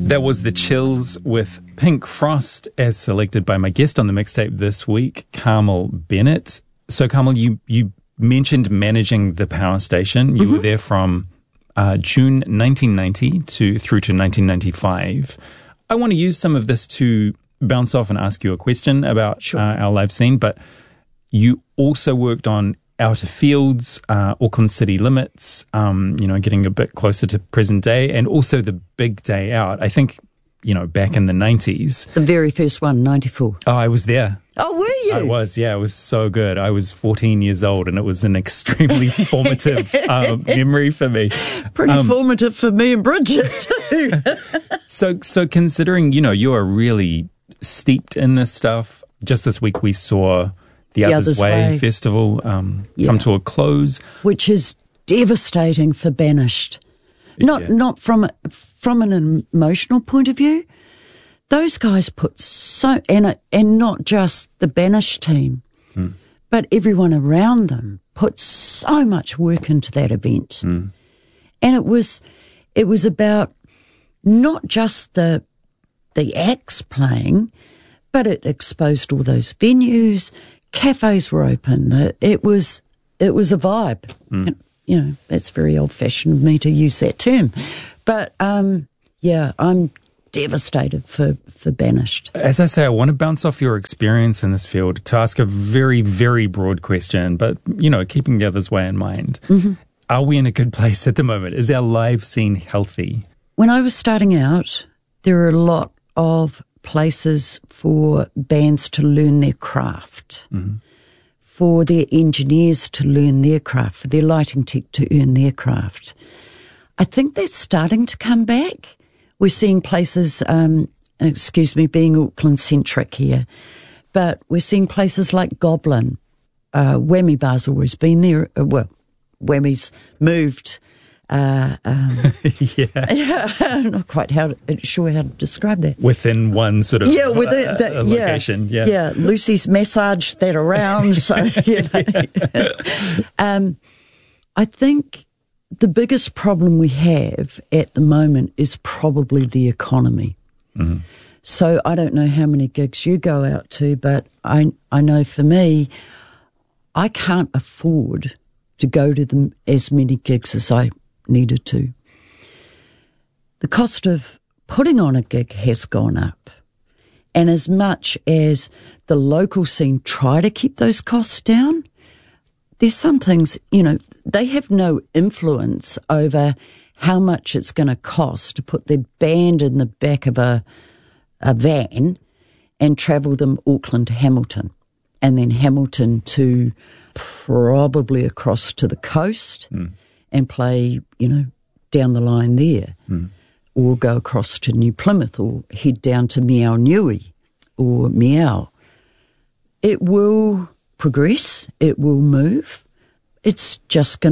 That was The Chills with Pink Frost, as selected by my guest on the mixtape this week, Carmel Bennett. So, Carmel, you mentioned managing the power station. You were there from June 1990 through to 1995. I want to use some of this to bounce off and ask you a question about our live scene, but you also worked on Outer Fields, Auckland City Limits, getting a bit closer to present day, and also The Big Day Out. I think, back in the 90s. The very first one, 94. Oh, I was there. Oh, were you? I was, yeah. It was so good. I was 14 years old, and it was an extremely formative memory for me. Pretty formative for me and Bridget, too. So considering, you are really steeped in this stuff, just this week we saw The Others Way Festival come to a close. Which is devastating for Banished. Not from an emotional point of view. Those guys put and not just the Banished team, but everyone around them put so much work into that event. And it was about not just the acts playing, but it exposed all those venues. Cafes were open. It was a vibe. And, that's very old-fashioned of me to use that term. But, I'm devastated for Banished. As I say, I want to bounce off your experience in this field to ask a very, very broad question, but, keeping the Others Way in mind. Are we in a good place at the moment? Is our live scene healthy? When I was starting out, there were a lot of places for bands to learn their craft, for their engineers to learn their craft, for their lighting tech to earn their craft. I think they're starting to come back. We're seeing places, being Auckland-centric here, but we're seeing places like Goblin. Whammy Bar's always been there. Whammy's moved. I'm not quite sure how to describe that. Within one sort of location. Yeah, Lucy's massaged that around. So, I think the biggest problem we have at the moment is probably the economy. So I don't know how many gigs you go out to, but I know for me, I can't afford to go to them as many gigs as I needed to. The cost of putting on a gig has gone up. And as much as the local scene try to keep those costs down, there's some things, they have no influence over how much it's going to cost to put their band in the back of a van and travel them Auckland to Hamilton, and then Hamilton to probably across to the coast and play, down the line there, or go across to New Plymouth or head down to Meow Nui or Meow. It will progress. It will move. It's just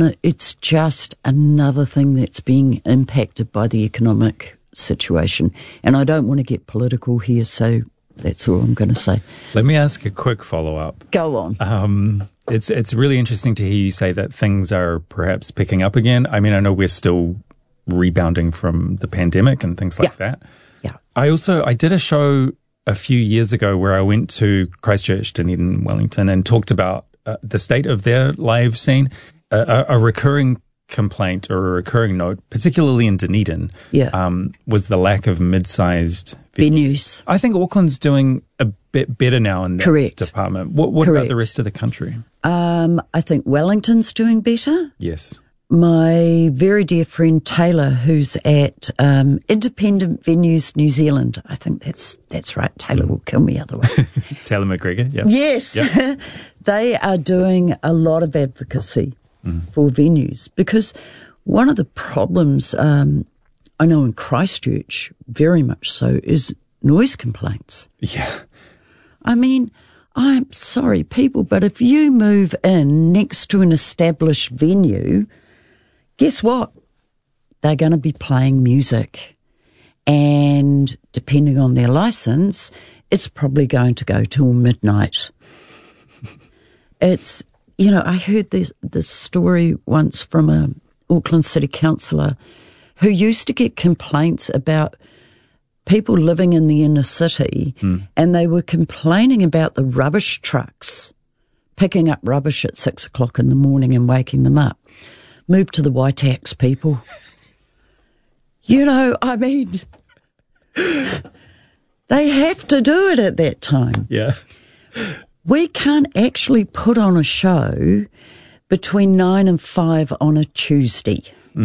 another thing that's being impacted by the economic situation. And I don't want to get political here, so that's all I'm going to say. Let me ask a quick follow-up. Go on. It's really interesting to hear you say that things are perhaps picking up again. I mean, I know we're still rebounding from the pandemic and things like that. Yeah. I did a show a few years ago where I went to Christchurch, Dunedin, Wellington, and talked about the state of their live scene. A recurring complaint or a recurring note, particularly in Dunedin, was the lack of mid-sized venues. I think Auckland's doing a bit better now in that department. What about the rest of the country? I think Wellington's doing better. Yes. My very dear friend Taylor, who's at Independent Venues New Zealand, I think that's right. Taylor will kill me otherwise. Taylor McGregor, yeah. Yes. Yep. They are doing a lot of advocacy for venues, because one of the problems I know in Christchurch, very much so, is noise complaints. Yeah. I mean, I'm sorry, people, but if you move in next to an established venue, guess what? They're going to be playing music. And depending on their license, it's probably going to go till midnight. It's, I heard this story once from a Auckland City councillor who used to get complaints about people living in the inner city, and they were complaining about the rubbish trucks picking up rubbish at 6 o'clock in the morning and waking them up. Move to the Waitaks, people. You know, I mean, they have to do it at that time. Yeah. We can't actually put on a show between 9 and 5 on a Tuesday.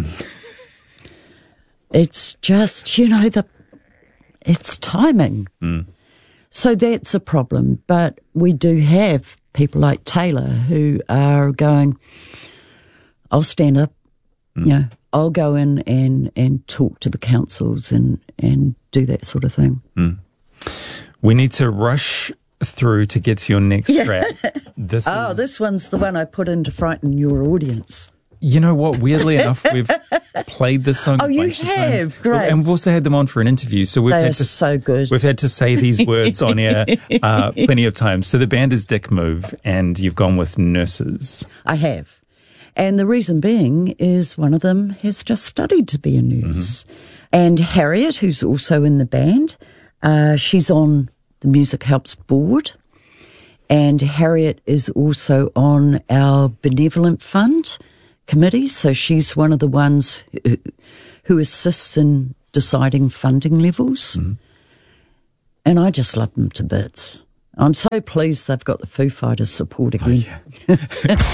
It's just, you know, it's timing. So that's a problem. But we do have people like Taylor who are going, I'll stand up, you know, I'll go in and talk to the councils and do that sort of thing. We need to rush through to get to your next track. This one's the one I put in to frighten your audience. You know what? Weirdly enough, we've played this song. Oh, you have? Great. And we've also had them on for an interview. So they are so good. We've had to say these words on air plenty of times. So the band is Dick Move, and you've gone with Nurses. I have. And the reason being is one of them has just studied to be a nurse. And Harriet, who's also in the band, she's on the Music Helps board. And Harriet is also on our Benevolent Fund committee, so she's one of the ones who assists in deciding funding levels. And I just love them to bits. I'm so pleased they've got the Foo Fighters support again.